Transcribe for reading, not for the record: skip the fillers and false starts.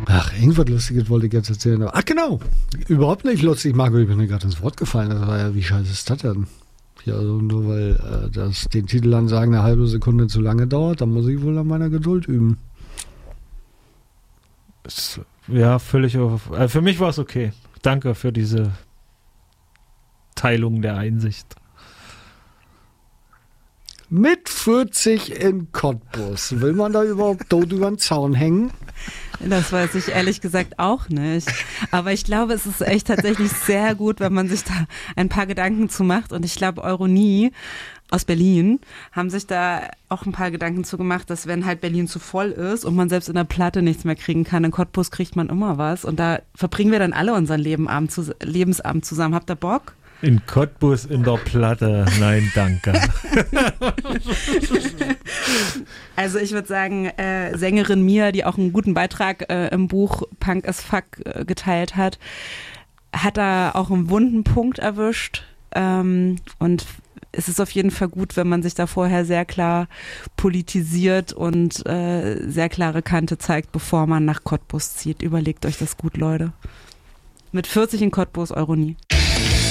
Ach, irgendwas Lustiges wollte ich jetzt erzählen. Ach, genau. Überhaupt nicht lustig, Marco. Ich bin mir gerade ins Wort gefallen. Das war ja, wie scheiße ist das denn? Ja, also nur weil das den Titelansagen eine halbe Sekunde zu lange dauert, dann muss ich wohl an meiner Geduld üben. Ja, völlig. Für mich war es okay. Danke für diese Teilung der Einsicht. Mit 40 in Cottbus. Will man da überhaupt tot über den Zaun hängen? Das weiß ich ehrlich gesagt auch nicht. Aber ich glaube, es ist echt tatsächlich sehr gut, wenn man sich da ein paar Gedanken zu macht. Und ich glaube, Euronie aus Berlin haben sich da auch ein paar Gedanken zu gemacht, dass wenn halt Berlin zu voll ist und man selbst in der Platte nichts mehr kriegen kann, in Cottbus kriegt man immer was. Und da verbringen wir dann alle unseren Lebensabend zusammen. Habt ihr Bock? In Cottbus in der Platte. Nein, danke. Also ich würde sagen, Sängerin Mia, die auch einen guten Beitrag im Buch Punk as Fuck geteilt hat da auch einen wunden Punkt erwischt. Und es ist auf jeden Fall gut, wenn man sich da vorher sehr klar politisiert und sehr klare Kante zeigt, bevor man nach Cottbus zieht. Überlegt euch das gut, Leute. Mit 40 in Cottbus, Euronie.